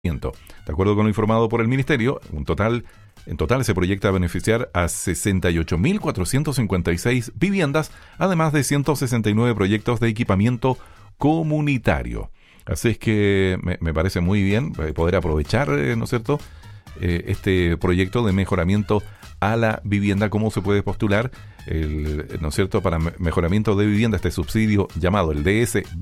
De acuerdo con lo informado por el Ministerio, en total se proyecta beneficiar a 68.456 viviendas, además de 169 proyectos de equipamiento comunitario. Así es que me parece muy bien poder aprovechar, ¿no es cierto?, este proyecto de mejoramiento a la vivienda. ¿Cómo se puede postular? ¿No es cierto?, para mejoramiento de vivienda, este subsidio llamado el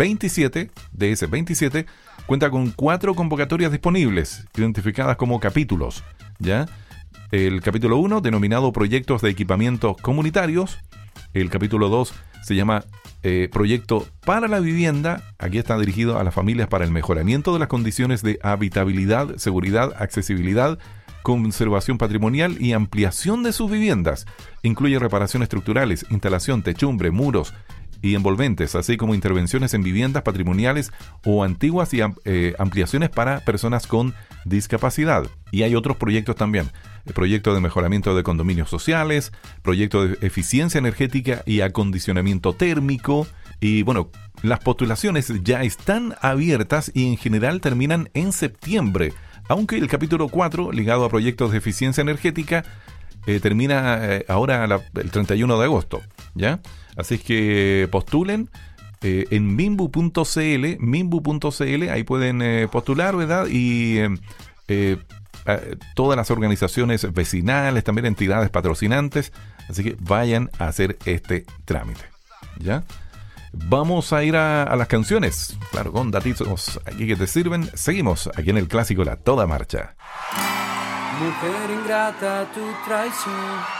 DS27 cuenta con 4 convocatorias disponibles, identificadas como capítulos, ¿ya? El capítulo 1, denominado Proyectos de Equipamientos Comunitarios. El capítulo 2 se llama Proyecto para la Vivienda. Aquí está dirigido a las familias para el mejoramiento de las condiciones de habitabilidad, seguridad, accesibilidad, conservación patrimonial y ampliación de sus viviendas. Incluye reparaciones estructurales, instalación, techumbre, muros y envolventes, así como intervenciones en viviendas patrimoniales o antiguas y ampliaciones para personas con discapacidad. Y hay otros proyectos también. El proyecto de mejoramiento de condominios sociales, proyecto de eficiencia energética y acondicionamiento térmico. Y bueno, las postulaciones ya están abiertas y en general terminan en septiembre, aunque el capítulo 4, ligado a proyectos de eficiencia energética, termina ahora el 31 de agosto, ¿ya? Así es que postulen en minbu.cl, ahí pueden postular, ¿verdad? Y todas las organizaciones vecinales, también entidades patrocinantes, así que vayan a hacer este trámite, ¿ya? Vamos a ir a las canciones, claro, con datitos aquí que te sirven. Seguimos aquí en el clásico La Toda Marcha. Mujer ingrata, tu traición